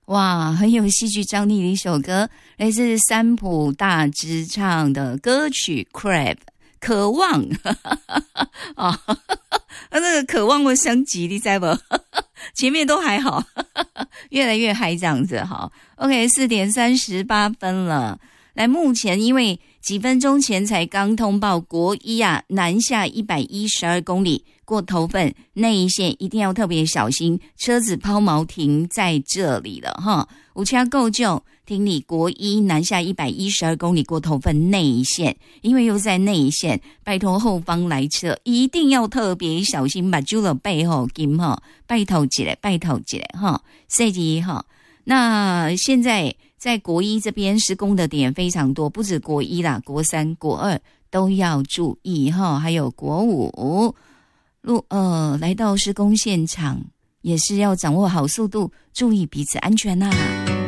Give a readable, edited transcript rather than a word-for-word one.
哇，很有戏剧张力的一首歌，来自三浦大知唱的歌曲《Crab》渴望啊，那个渴望我想起你知不？前面都还好，越来越嗨这样子哈。OK， 4:38了。来，目前因为几分钟前才刚通报国一啊南下112公里过头份那一线，一定要特别小心，车子抛锚停在这里了哈。有车够救，停你国一南下112公里过头份那一线，因为又在那一线，拜托后方来车一定要特别小心，把住了背后金哈，拜托一下哈，设计哈。那现在在国一这边施工的点非常多，不止国一啦，国三、国二都要注意哈，还有国五来到施工现场也是要掌握好速度，注意彼此安全啦。